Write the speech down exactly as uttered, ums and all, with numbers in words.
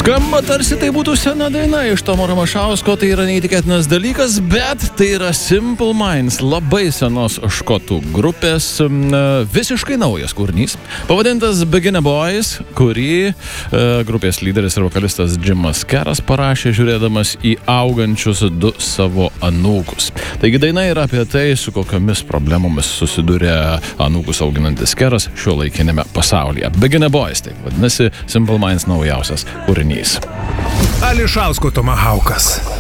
Skamba tarsi tai būtų sena daina iš Tomo Ramašausko, tai yra neįtikėtinas dalykas, bet tai yra Simple Minds, labai senos škotų grupės, visiškai naujas kūrinys, pavadintas Begin a Boys, kurį grupės lyderis ir vokalistas Jimas Keras parašė žiūrėdamas į augančius du savo anūkus. Taigi daina yra apie tai, su kokiamis problemomis susiduria anūkus auginantis Keras šiuolaikinėme pasaulyje. Begin a Boys, tai vadinasi Simple Minds naujausias kūrinys. Ališausko Tomahaukas.